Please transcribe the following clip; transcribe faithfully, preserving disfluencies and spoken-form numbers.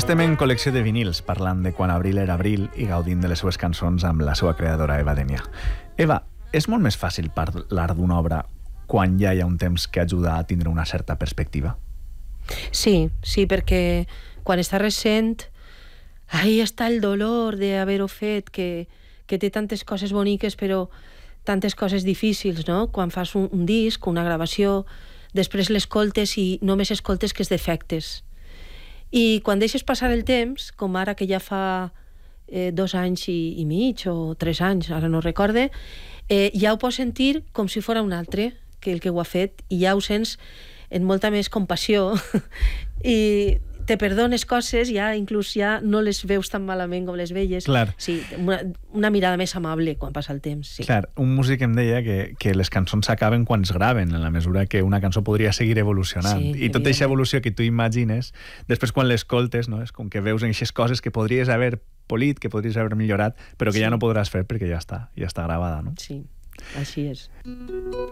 Estem en col·lecció de vinils, parlant de quan abril era abril i gaudint de les seues cançons amb la seva creadora Eva Demià. Eva, és molt més fàcil parlar d'una obra quan ja hi ha un temps que ajuda a tindre una certa perspectiva? Sí, sí, perquè quan està recent, ahí està el dolor d'haver-ho fet, que, que té tantes coses boniques però tantes coses difícils, no? Quan fas un, un disc, una gravació, després l'escoltes i només escoltes que és defectes. I quan deixes passar el temps, com ara que ja fa eh, dos anys i, i mig o tres anys, ara no recorde, eh, ja ho pots sentir com si fos un altre que el que ho ha fet i ja ho sents en molta més compassió i te perdones coses, ja inclús ja no les veus tan malament com les veies. Clar. Sí, una, una mirada més amable quan passa el temps. Sí. Clar, un músic em deia que, que les cançons s'acaben quan es graven, en la mesura que una cançó podria seguir evolucionant. Sí, I tota aquesta evolució que tu imagines, després quan l'escoltes, no? És com que veus en aquestes coses que podries haver polit, que podries haver millorat, però que sí. ja no podràs fer perquè ja està, ja està gravada, no? Sí, així és.